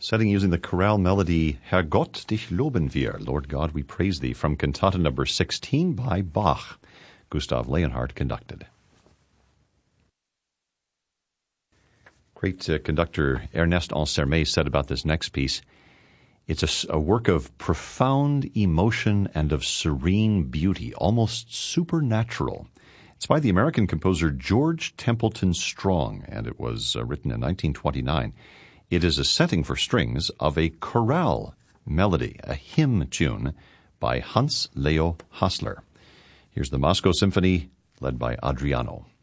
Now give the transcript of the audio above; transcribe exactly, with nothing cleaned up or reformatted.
Setting using the chorale melody Herrgott, dich loben wir, Lord God, we praise thee, from cantata number sixteen by Bach. Gustav Leonhardt conducted. Great uh, conductor Ernest Ansermet said about this next piece, it's a, a work of profound emotion and of serene beauty, almost supernatural. It's by the American composer George Templeton Strong, and it was uh, written in nineteen twenty-nine. It is a setting for strings of a chorale melody, a hymn tune, by Hans Leo Hassler. Here's the Moscow Symphony, led by Adriano.